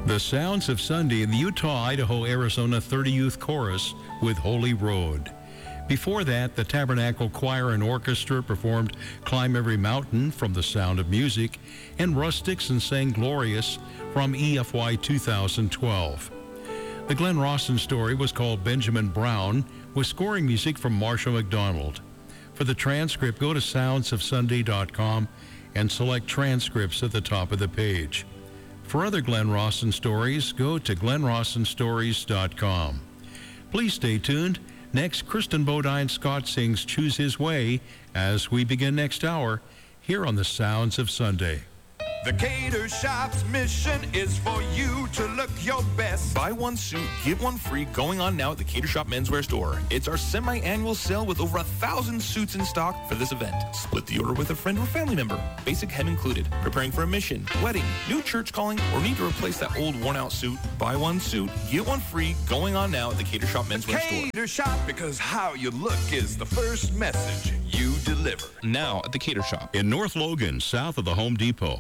The Sounds of Sunday, the Utah, Idaho, Arizona 30 Youth Chorus with Holy Road. Before that, the Tabernacle Choir and Orchestra performed Climb Every Mountain from The Sound of Music, and Russ Dixon sang Glorious from EFY 2012. The Glenn Rawson story was called Benjamin Brown, with scoring music from Marshall McDonald. For the transcript, go to soundsofsunday.com and select transcripts at the top of the page. For other Glenn Rawson stories, go to glennrawsonstories.com. Please stay tuned. Next, Kristen Bodine Scott sings Choose His Way as we begin next hour here on the Sounds of Sunday. The Cater Shop's mission is for you to look your best. Buy one suit, get one free, going on now at the Cater Shop Menswear Store. It's our semi-annual sale with over 1,000 suits in stock for this event. Split the order with a friend or family member. Basic hem included. Preparing for a mission, wedding, new church calling, or need to replace that old worn-out suit? Buy one suit, get one free, going on now at the Cater Shop Menswear Store. Cater Shop, because how you look is the first message you deliver. Now at the Cater Shop. In North Logan, south of the Home Depot.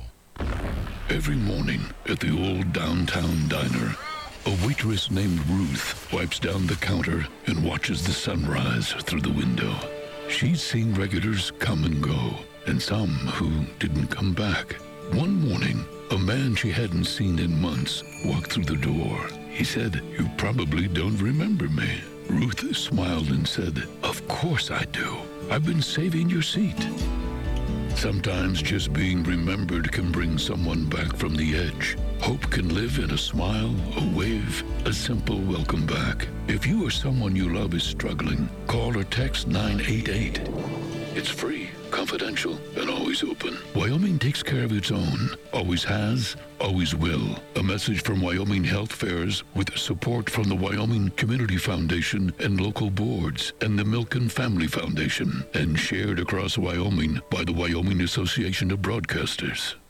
Every morning at the old downtown diner, a waitress named Ruth wipes down the counter and watches the sunrise through the window. She's seen regulars come and go, and some who didn't come back. One morning, a man she hadn't seen in months walked through the door. He said, "You probably don't remember me." Ruth smiled and said, "Of course I do. I've been saving your seat." Sometimes just being remembered can bring someone back from the edge. Hope can live in a smile, a wave, a simple welcome back. If you or someone you love is struggling, call or text 988. It's free, confidential, and always open. Wyoming takes care of its own. Always has, always will. A message from Wyoming Health Fairs with support from the Wyoming Community Foundation and local boards and the Milken Family Foundation, and shared across Wyoming by the Wyoming Association of Broadcasters.